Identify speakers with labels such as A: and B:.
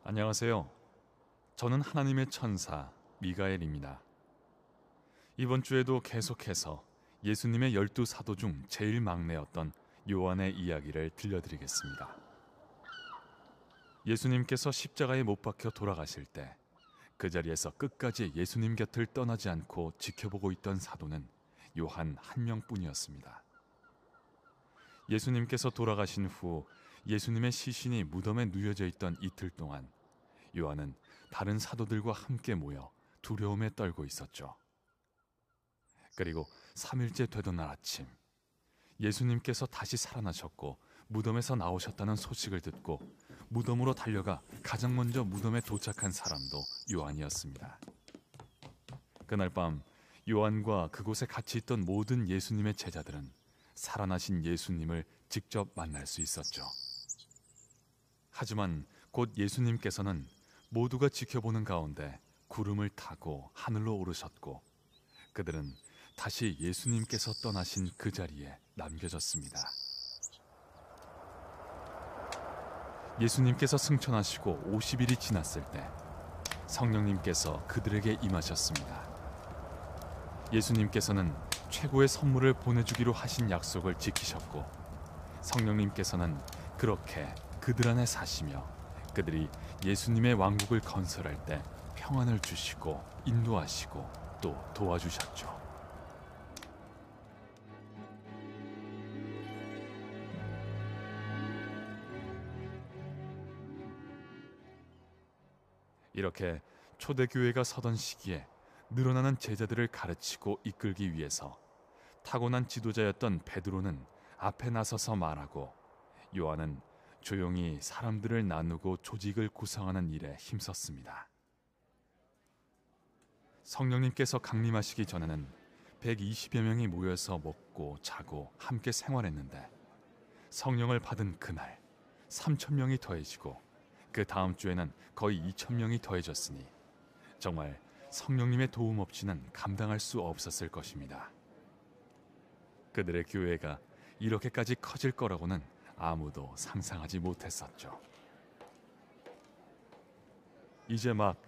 A: 안녕하세요. 저는 하나님의 천사 미가엘입니다. 이번 주에도 계속해서 예수님의 12사도 중 제일 막내였던 요한의 이야기를 들려드리겠습니다. 예수님께서 십자가에 못 박혀 돌아가실 때 그 자리에서 끝까지 예수님 곁을 떠나지 않고 지켜보고 있던 사도는 요한 한 명뿐이었습니다. 예수님께서 돌아가신 후 예수님의 시신이 무덤에 누워져 있던 이틀 동안 요한은 다른 사도들과 함께 모여 두려움에 떨고 있었죠. 그리고 3일째 되던 날 아침, 예수님께서 다시 살아나셨고 무덤에서 나오셨다는 소식을 듣고 무덤으로 달려가 가장 먼저 무덤에 도착한 사람도 요한이었습니다. 그날 밤 요한과 그곳에 같이 있던 모든 예수님의 제자들은 살아나신 예수님을 직접 만날 수 있었죠. 하지만 곧 예수님께서는 모두가 지켜보는 가운데 구름을 타고 하늘로 오르셨고 그들은 다시 예수님께서 떠나신 그 자리에 남겨졌습니다. 예수님께서 승천하시고 50일이 지났을 때 성령님께서 그들에게 임하셨습니다. 예수님께서는 최고의 선물을 보내주기로 하신 약속을 지키셨고 성령님께서는 그렇게 그들 안에 사시며 그들이 예수님의 왕국을 건설할 때 평안을 주시고 인도하시고 또 도와주셨죠. 이렇게 초대교회가 서던 시기에 늘어나는 제자들을 가르치고 이끌기 위해서 타고난 지도자였던 베드로는 앞에 나서서 말하고 요한은 조용히 사람들을 나누고 조직을 구성하는 일에 힘썼습니다. 성령님께서 강림하시기 전에는 120여 명이 모여서 먹고 자고 함께 생활했는데 성령을 받은 그날 3,000명이 더해지고 그 다음 주에는 거의 2,000명이 더해졌으니 정말 성령님의 도움 없이는 감당할 수 없었을 것입니다. 그들의 교회가 이렇게까지 커질 거라고는 아무도 상상하지 못했었죠. 이제 막